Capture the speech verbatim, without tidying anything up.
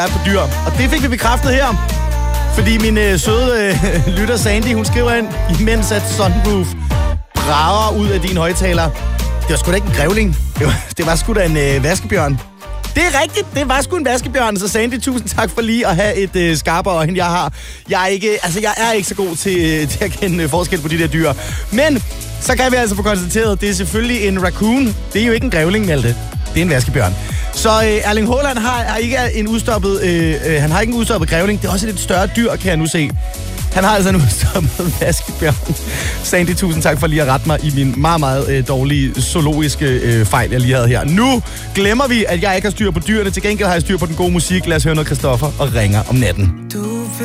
er på dyr. Og det fik vi bekræftet her. Fordi min øh, søde øh, lytter Sandy, hun skriver ind, imens at Sunroof brager ud af din højtaler. Det var sgu da ikke en grævling. Det var, det var sgu da en øh, vaskebjørn. Det er rigtigt, det var sgu en vaskebjørn. Så Sandy, tusind tak for lige at have et øh, skarpere øje, end jeg har. Jeg er ikke, altså, jeg er ikke så god til, øh, til at kende øh, forskel på de der dyr. Men så kan vi altså få konstateret, det er selvfølgelig en raccoon. Det er jo ikke en grævling, Malte. Det er en vaskebjørn. Så øh, Erling Haaland har, har ikke en udstoppet, øh, øh, han har ikke en udstoppet grævling. Det er også et lidt større dyr, kan jeg nu se. Han har altså en udstoppet vaskebjørn. Sandy, tusind tak for lige at rette mig i min meget, meget øh, dårlige zoologiske øh, fejl, jeg lige havde her. Nu glemmer vi, at jeg ikke har styr på dyrene. Til gengæld har jeg styr på den gode musik. Lad os høre noget Christoffer og Ringer om natten.